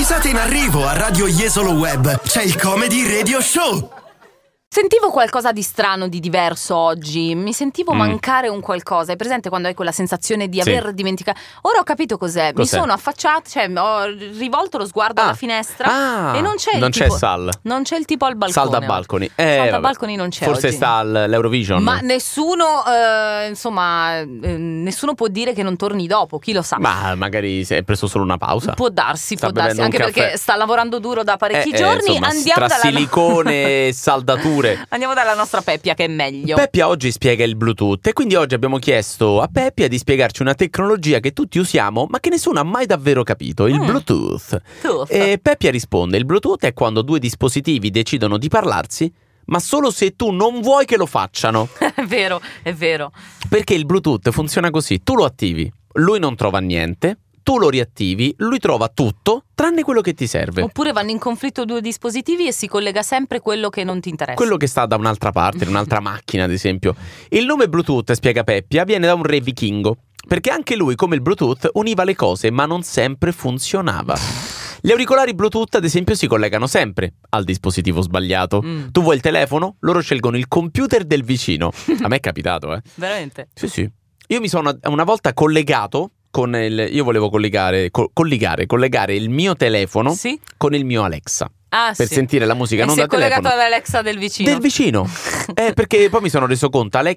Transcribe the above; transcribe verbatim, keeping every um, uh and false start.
Risate in arrivo a Radio Jesolo Web. C'è il Comedy Radio Show. Sentivo qualcosa di strano, di diverso oggi. Mi sentivo Mm. mancare un qualcosa. Hai presente quando hai quella sensazione di Sì. aver dimenticato? Ora ho capito cos'è. Cos'è? Mi sono affacciata, cioè ho rivolto lo sguardo Ah. alla finestra Ah. e non c'è il Non tipo, c'è Sal. Non c'è il tipo al balcone. Sal da oggi. balconi. Eh, Sal da vabbè. balconi non c'è Forse oggi. sta all'Eurovision. Ma nessuno, eh, insomma, eh, nessuno può dire che non torni dopo, chi lo sa. Ma magari si è preso solo una pausa. Può darsi, Sta può darsi, bevendo un anche caffè. perché sta lavorando duro da parecchi Eh, eh, giorni. insomma, Andiamo tra dalla silicone e saldature. Andiamo dalla nostra Peppia che è meglio. Peppia oggi spiega il Bluetooth e quindi oggi abbiamo chiesto a Peppia di spiegarci una tecnologia che tutti usiamo ma che nessuno ha mai davvero capito, il Mm. Bluetooth. Tooth. E Peppia risponde: il Bluetooth è quando due dispositivi decidono di parlarsi ma solo se tu non vuoi che lo facciano. È vero, è vero. Perché il Bluetooth funziona così: tu lo attivi, lui non trova niente, tu lo riattivi, lui trova tutto tranne quello che ti serve. Oppure vanno in conflitto due dispositivi e si collega sempre quello che non ti interessa. Quello che sta da un'altra parte, in un'altra macchina ad esempio. Il nome Bluetooth, spiega Peppia, viene da un re vichingo, perché anche lui, come il Bluetooth, univa le cose ma non sempre funzionava. Gli auricolari Bluetooth ad esempio si collegano sempre al dispositivo sbagliato. Mm. Tu vuoi il telefono? Loro scelgono il computer del vicino. A me è capitato, eh. Veramente? Sì, sì. Io mi sono una volta collegato con il... Io volevo collegare, co- collegare, collegare il mio telefono Sì? con il mio Alexa. Ah, Per sì. sentire la musica E non si da è collegato telefono. all'Alexa del vicino. Del vicino. Eh, perché poi mi sono reso conto Ale-